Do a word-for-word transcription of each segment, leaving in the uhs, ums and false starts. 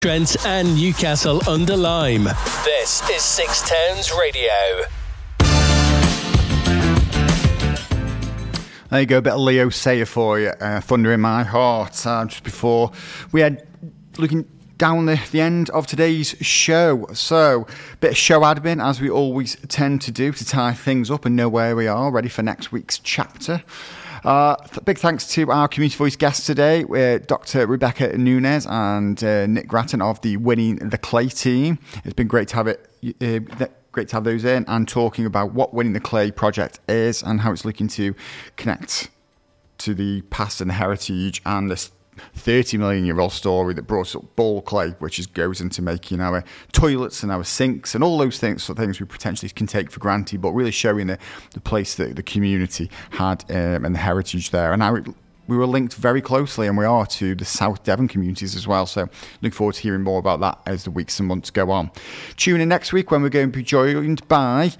Trent and Newcastle under Lyme. This is Six Towns Radio. There you go, a bit of Leo Sayer for you. Uh, Thunder in My Heart. Uh, just before we had looking down the, the end of today's show. So, bit of show admin, as we always tend to do, to tie things up and know where we are, ready for next week's chapter. Uh, th- big thanks to our Community Voice guests today, uh, Doctor Rebecca Nunez and uh, Nick Grattan of the Winning the Clay team. It's been great to have it. Uh, th- Great to have those in and talking about what Winning the Clay project is and how it's looking to connect to the past and the heritage and this thirty million year old story that brought up ball clay, which is, goes into making our toilets and our sinks and all those things, so things we potentially can take for granted, but really showing the, the place that the community had um, and the heritage there. And how it, we were linked very closely, and we are, to the South Devon communities as well. So look forward to hearing more about that as the weeks and months go on. Tune in next week when we're going to be joined by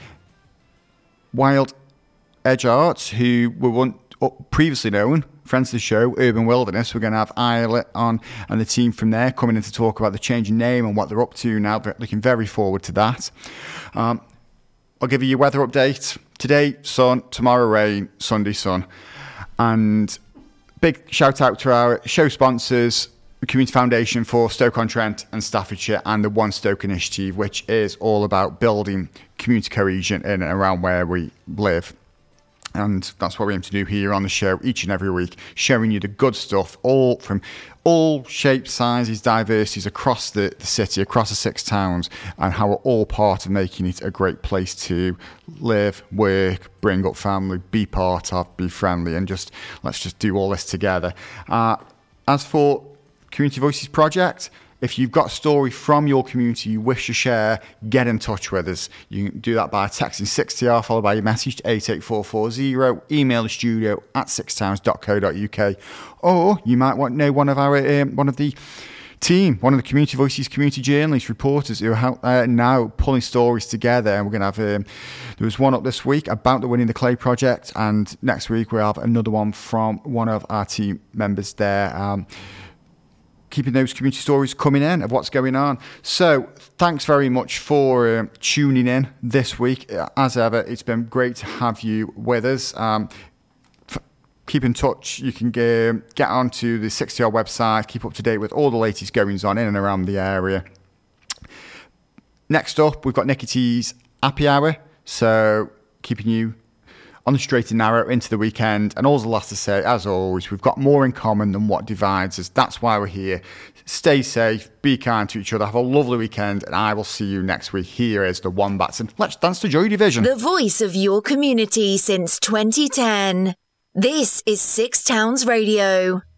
Wild Edge Arts, who were one, previously known, friends of the show, Urban Wilderness. We're going to have Islet on and the team from there coming in to talk about the change in name and what they're up to now. They're looking very forward to that. Um, I'll give you your weather update. Today, sun. Tomorrow, rain. Sunday, sun. And big shout out to our show sponsors, the Community Foundation for Stoke-on-Trent and Staffordshire, and the One Stoke Initiative, which is all about building community cohesion in and around where we live. And that's what we aim to do here on the show each and every week, showing you the good stuff, all from all shapes, sizes, diversities across the, the city, across the six towns, and how we're all part of making it a great place to live, work, bring up family, be part of, be friendly, and just let's just do all this together. Uh, as for Community Voices Project, if you've got a story from your community you wish to share, get in touch with us. You can do that by texting six T R followed by your message to eight eight four four zero, email the studio at six towns dot co dot uk, or you might want to know one of our um, one of the team, one of the Community Voices community journalists, reporters who are out there now pulling stories together. And we're going to have, um, there was one up this week about the Winning the Clay project, and next week we'll have another one from one of our team members there. Um, keeping those community stories coming in of what's going on. So thanks very much for um, tuning in this week. As ever, it's been great to have you with us. Um, f- keep in touch. You can get, get onto the six T R website, keep up to date with all the latest goings on in and around the area. Next up, we've got Nicky T's Happy Hour. So keeping you on the straight and narrow into the weekend. And all the last to say, as always, we've got more in common than what divides us. That's why we're here. Stay safe, be kind to each other, have a lovely weekend, and I will see you next week. Here is the Wombats, and let's dance to Joy Division. The voice of your community since twenty ten. This is Six Towns Radio.